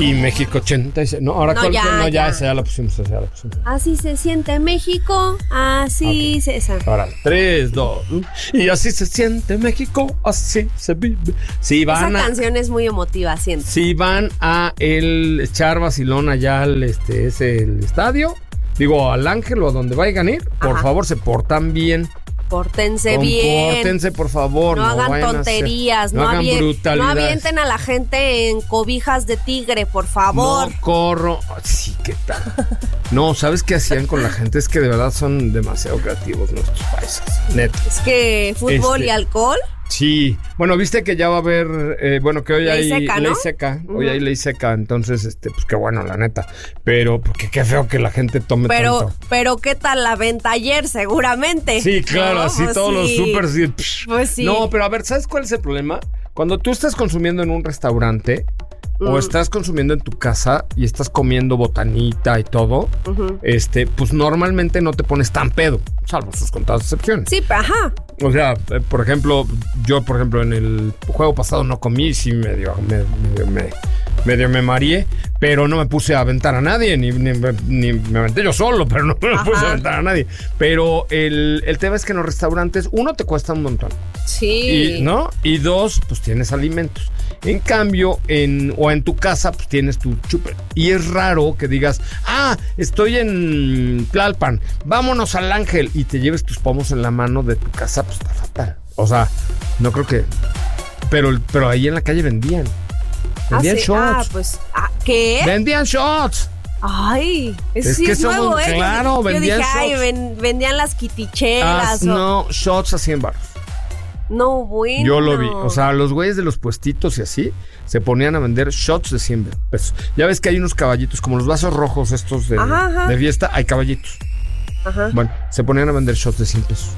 Y México 86. No, ahora No, cuál. ya, No, ya, ya. esa ya la pusimos. Así se siente México, así se... Esa. Ahora, 3, 2. Y así se siente México, así se vive. Si Esa van canción es muy emotiva, siento. Si van a el echar vacilón allá al el estadio, digo al Ángel o a donde vayan a ir, por Ajá. favor se portan bien. Pórtense bien. Compórtense, por favor. No hagan vayan a tonterías. no hagan No brutalidades. avienten a la gente en cobijas de tigre, por favor. No corro. Sí, ¿qué tal? No, ¿sabes qué hacían con la gente? Es que de verdad son demasiado creativos nuestros países. Neta. Es que fútbol y alcohol. Sí, bueno, viste que ya va a haber, que hoy Ley hay seca, ¿no? ley seca, hoy hay ley seca, entonces, pues qué bueno, la neta, pero porque qué feo que la gente tome tanto. Pero ¿qué tal la venta ayer? Seguramente. Sí, claro, No, así pues todos los sí. súper. Pues sí. No, pero a ver, ¿sabes cuál es el problema? Cuando tú estás consumiendo en un restaurante o estás consumiendo en tu casa y estás comiendo botanita y todo, pues normalmente no te pones tan pedo, salvo sus contadas excepciones. Sí, ajá. O sea, por ejemplo, yo, en el juego pasado no comí, sí medio me mareé, pero no me puse a aventar a nadie, ni me aventé yo solo, pero no me puse a aventar a nadie. Pero el tema es que en los restaurantes, uno, te cuesta un montón. Sí. Y dos, pues tienes alimentos. En cambio, en tu casa, pues tienes tu chupe. Y es raro que digas, estoy en Tlalpan, vámonos al Ángel, y te lleves tus pomos en la mano de tu casa, pues está fatal. O sea, no creo que... Pero ahí en la calle vendían. Vendían shots. ¿Qué? Vendían shots. Ay, eso Es sí que es nuevo, ¿eh? claro, Yo vendían dije, shots. vendían las quitichelas. No, shots a 100 baros. No, bueno. Yo lo vi. O sea, los güeyes de los puestitos y así se ponían a vender shots de 100 pesos. Ya ves que hay unos caballitos, como los vasos rojos estos de fiesta, hay caballitos. Ajá. Bueno, se ponían a vender shots de 100 pesos.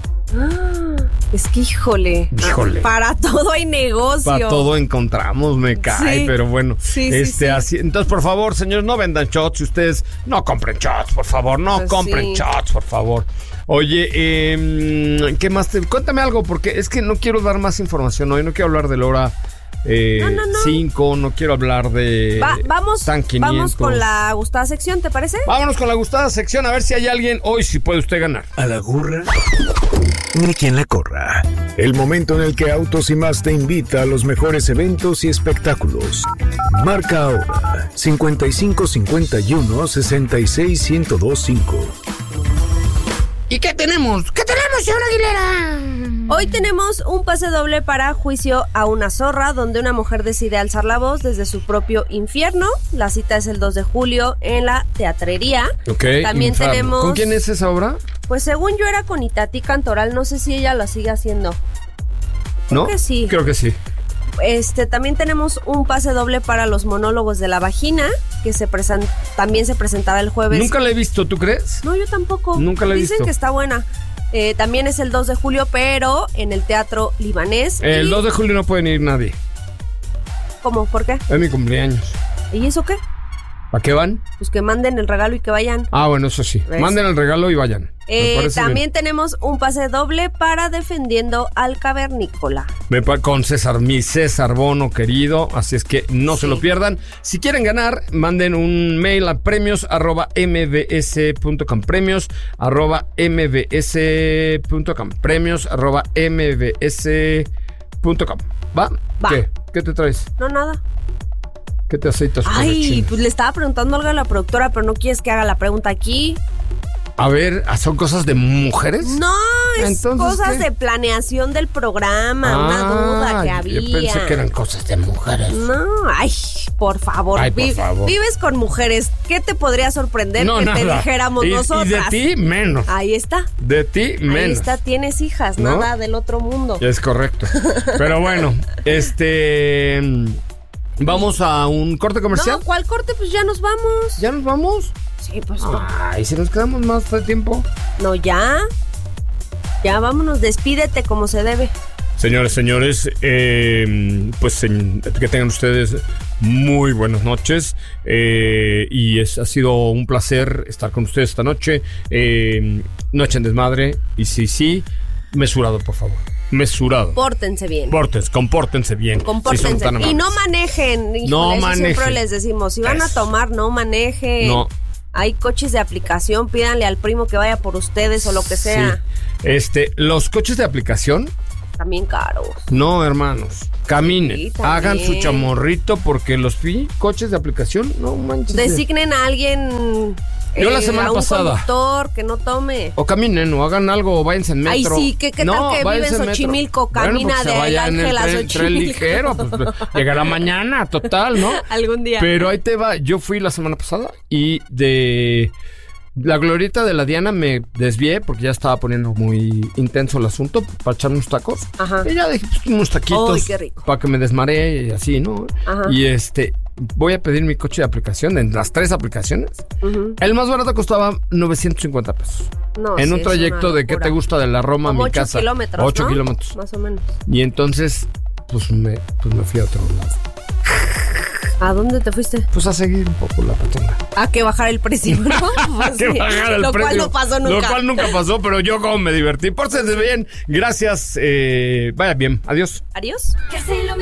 Es que híjole. Para todo hay negocio. Para todo encontramos, me cae, Sí. pero bueno. Sí. Así. Entonces, por favor, señores, no vendan shots. Y ustedes no compren shots, por favor. No Pues compren sí. shots, por favor. Oye, ¿qué más? Cuéntame algo, porque es que no quiero dar más información hoy. No quiero hablar de Lora 5, no quiero hablar de Tan 500. Vamos con la gustada sección, ¿te parece? Vámonos con la gustada sección, a ver si hay alguien hoy, si puede usted ganar. A la gorra, ni quien la corra. El momento en el que Autos y Más te invita a los mejores eventos y espectáculos. Marca ahora 5551 66 1025. ¿Y qué tenemos? ¿Qué tenemos, señora Aguilera? Hoy tenemos un pase doble para Juicio a una zorra, donde una mujer decide alzar la voz desde su propio infierno. La cita es el 2 de julio en la Teatrería. Ok, También Inferno. tenemos... ¿Con quién es esa obra? Pues según yo era con Itatí Cantoral, no sé si ella lo sigue haciendo. ¿No? que sí. Creo que sí. También tenemos un pase doble para Los Monólogos de la Vagina, que también se presentará el jueves. Nunca la he visto, ¿tú crees? No, yo tampoco. Nunca la he Dicen visto. que está buena. También es el 2 de julio, pero en el Teatro Libanés. El 2 de julio no puede ir nadie. ¿Cómo? ¿Por qué? Es mi cumpleaños. ¿Y eso qué? ¿Para qué van? Pues que manden el regalo y que vayan. Bueno, eso sí. ¿Ves? Manden el regalo y vayan. Me parece También bien. tenemos un pase doble para Defendiendo al Cavernícola. Con César, mi César Bono querido, así es que no se lo pierdan. Si quieren ganar, manden un mail a premios@mbs.com, premios@mbs.com, premios@mbs.com. ¿Va? Va. ¿Qué te traes? No, nada. ¿Qué te aceitas con el Ay, chino? pues le estaba preguntando algo a la productora, pero no quieres que haga la pregunta aquí. A ver, ¿son cosas de mujeres? No, es Entonces, cosas ¿qué? de planeación del programa, una duda que había. Yo pensé que eran cosas de mujeres. No, ay, por favor. Ay, por favor. Vives con mujeres. ¿Qué te podría sorprender No, que nada. te dijéramos nosotras? Y de ti, menos. Ahí está. De ti, menos. Ahí está, tienes hijas, ¿No? nada del otro mundo. Es correcto. Pero bueno, vamos a un corte comercial. No, ¿cuál corte? Pues ya nos vamos. ¿Ya nos vamos? Sí, pues Ay, si nos quedamos más de tiempo. no, ya. Ya vámonos, despídete como se debe. Señores, que tengan ustedes muy buenas noches. Ha sido un placer estar con ustedes esta noche. No echen desmadre. Y sí, mesurado, por favor. mesurado. Compórtense bien. Compórtense bien. Compórtense. Si son tan amables. Y no manejen. Híjole, No eso manejen. siempre les decimos. Si van a tomar, no manejen. No. Hay coches de aplicación. Pídanle al primo que vaya por ustedes o lo que sea. Sí. Los coches de aplicación, También caros. no, hermanos. Caminen. Sí, también. Hagan su chamorrito porque los coches de aplicación, no manches. Designen a alguien. Yo la semana a un pasada. conductor que no tome. O caminen, o hagan algo, o váyanse en metro. Ay, sí, ¿qué tal que vive váyanse en metro. Xochimilco? Camina pues, de se vaya en Ángel a el tren Xochimilco. ligero, pues, llegará mañana, total, ¿no? Algún día. Pero ahí te va, yo fui la semana pasada y de la glorieta de la Diana me desvié porque ya estaba poniendo muy intenso el asunto para echar unos tacos. Ajá. Y ya dije, pues unos taquitos. Ay, qué rico. Para que me desmaree y así, ¿no? Ajá. Y voy a pedir mi coche de aplicación en las 3 aplicaciones. Ujú. El más barato costaba 950 pesos. No, En sí, un es trayecto una de qué locura. te gusta de la Roma a Como mi 8 casa. kilómetros, 8 ¿no? kilómetros. Más o menos. Y entonces, pues me fui a otro lado. ¿A dónde te fuiste? Pues a seguir un poco la patonga. A que bajar el precio, ¿no? Pues Que sí. bajar el Lo precio. cual no pasó nunca. Lo cual nunca pasó, pero yo como me divertí. Pórtense bien. Gracias. Vaya bien. Adiós. Adiós. Que si lo